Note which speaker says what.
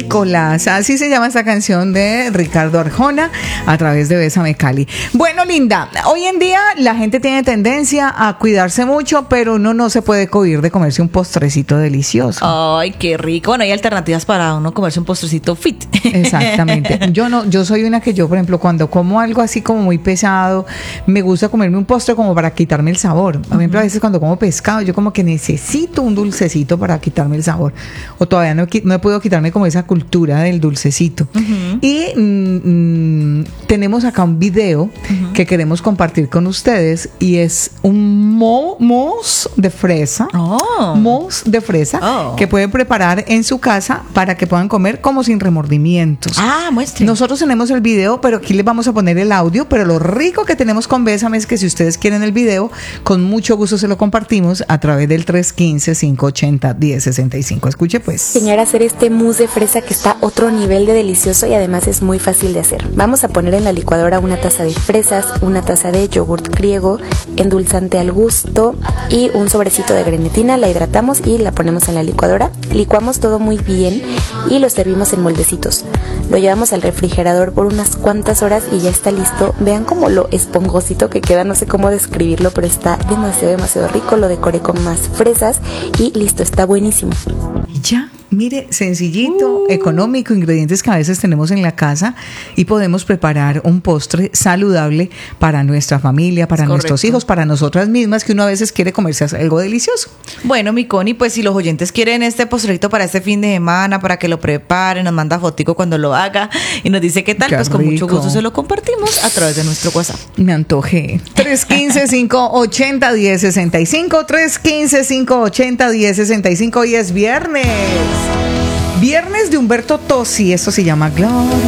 Speaker 1: Terrícolas, así se llama esta canción de Ricardo Arjona a través de Bésame Cali. Bueno, linda, hoy en día la gente tiene tendencia a cuidarse mucho, pero uno no se puede cohibir de comerse un postrecito delicioso.
Speaker 2: Ay, qué rico. Bueno, hay alternativas para uno comerse un postrecito fit.
Speaker 1: Exactamente. Yo soy una que por ejemplo, cuando como algo así como muy pesado, me gusta comerme un postre como para quitarme el sabor. Por ejemplo, a veces cuando como pescado, yo como que necesito un dulcecito para quitarme el sabor. O todavía no he podido quitarme como esa cultura del dulcecito. Y tenemos acá un video que queremos compartir con ustedes y es un mousse de fresa. Mousse de fresa que pueden preparar en su casa para que puedan comer como sin remordimientos.
Speaker 2: Muestre.
Speaker 1: Nosotros tenemos el video, pero aquí les vamos a poner el audio, pero lo rico que tenemos con Bésame es que si ustedes quieren el video, con mucho gusto se lo compartimos a través del 315-580-1065. Escuche pues.
Speaker 3: Enseñar a hacer este mousse de fresa que está a otro nivel de delicioso y además es muy fácil de hacer. Vamos a poner en la licuadora una taza de fresas, una taza de yogurt griego, endulzante al gusto y un sobrecito de grenetina. La hidratamos y la ponemos en la licuadora. Licuamos todo muy bien y lo servimos en moldecitos. Lo llevamos al refrigerador por unas cuantas horas y ya está listo. Vean como lo esponjosito que queda, no sé cómo describirlo, pero está demasiado rico. Lo decoré con más fresas y listo, está buenísimo.
Speaker 1: Ya, mire, sencillito, económico, ingredientes que a veces tenemos en la casa y podemos preparar un postre saludable para nuestra familia, para nuestros hijos, para nosotras mismas, que uno a veces quiere comerse algo delicioso.
Speaker 2: Bueno, mi Connie, pues si los oyentes quieren este postrecito para este fin de semana, para que lo preparen, nos manda fotico cuando lo haga y nos dice qué tal, pues con mucho gusto se lo compartimos a través de nuestro WhatsApp.
Speaker 1: Me antojé. 315-580-1065, 315-580-1065 y es viernes. Viernes de Humberto Tozzi, eso se llama Gloria.